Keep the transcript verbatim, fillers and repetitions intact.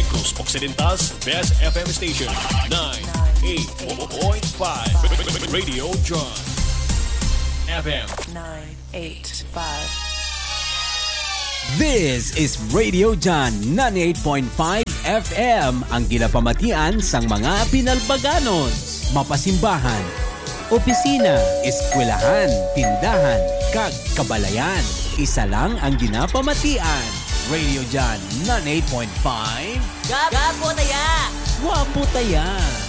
Negros Occidental's best F M station, ninety-eight point five Radio John. F M nine eight five. This is Radio John ninety-eight point five F M, ang ginapamatian sang mga Pinalbaganos, mapasimbahan, opisina, eskwelahan, tindahan, kag kabalayan. Isa lang ang ginapamatian. Radio John ninety-eight point five. Gapo taya! Wapo taya!